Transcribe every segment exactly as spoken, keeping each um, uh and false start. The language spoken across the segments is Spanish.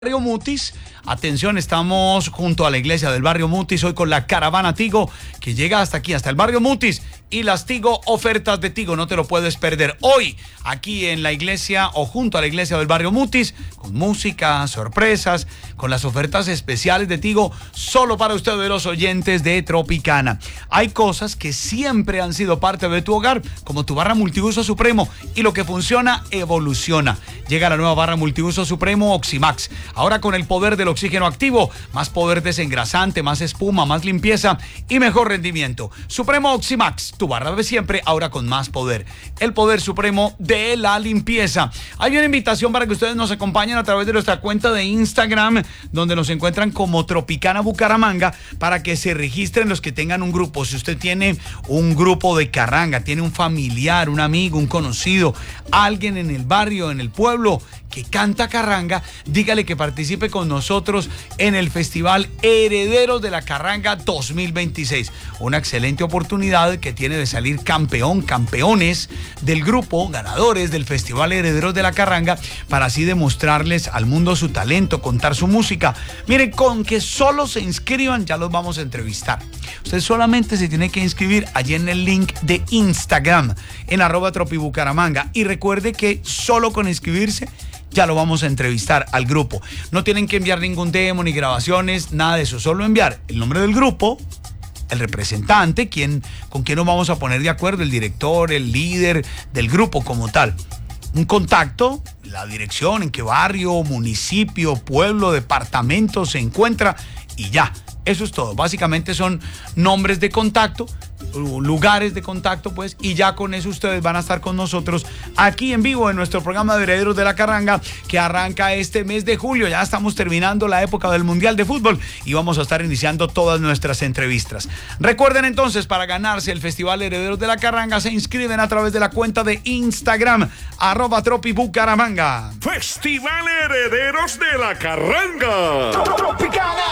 Barrio Mutis. Atención, estamos junto a la iglesia del Barrio Mutis, hoy con la caravana Tigo, que llega hasta aquí, hasta el Barrio Mutis, y las Tigo, ofertas de Tigo, no te lo puedes perder. Hoy, aquí en la iglesia o junto a la iglesia del Barrio Mutis, con música, sorpresas, con las ofertas especiales de Tigo, solo para ustedes los oyentes de Tropicana. Hay cosas que siempre han sido parte de tu hogar, como tu barra multiuso Supremo, y lo que funciona, evoluciona. Llega la nueva barra multiuso Supremo Oximax, ahora con el poder del oxígeno activo, más poder desengrasante, más espuma, más limpieza y mejor rendimiento. Supremo Oximax, tu barra de siempre, ahora con más poder. El poder supremo de la limpieza. Hay una invitación para que ustedes nos acompañen a través de nuestra cuenta de Instagram, donde nos encuentran como Tropicana Bucaramanga, para que se registren los que tengan un grupo. Si usted tiene un grupo de carranga, tiene un familiar, un amigo, un conocido, alguien en el barrio, en el pueblo que canta carranga, dígale que participe con nosotros en el Festival Herederos de la Carranga dos mil veintiséis. Una excelente oportunidad que tiene de salir campeón, campeones del grupo, ganadores del Festival Herederos de la Carranga, para así demostrarles al mundo su talento, contar su música. Miren, con que solo se inscriban ya los vamos a entrevistar. Usted solamente se tiene que inscribir allí en el link de Instagram, en arroba tropibucaramanga. Y recuerde que solo con inscribirse ya lo vamos a entrevistar al grupo. No tienen que enviar ningún demo ni grabaciones, nada de eso. Solo enviar el nombre del grupo, el representante, quien, con quién nos vamos a poner de acuerdo, el director, el líder del grupo como tal. Un contacto, la dirección, en qué barrio, municipio, pueblo, departamento se encuentra y ya. Eso es todo. Básicamente son nombres de contacto, lugares de contacto, pues, y ya con eso ustedes van a estar con nosotros aquí en vivo en nuestro programa de Herederos de la Carranga, que arranca este mes de julio. Ya estamos terminando la época del Mundial de Fútbol y vamos a estar iniciando todas nuestras entrevistas. Recuerden entonces, para ganarse el Festival Herederos de la Carranga, se inscriben a través de la cuenta de Instagram, arroba tropibucaramanga. Festival Herederos de la Carranga. Tropicana.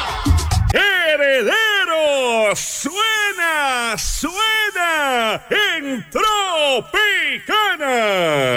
Herederos, suena, suena en Tropicana.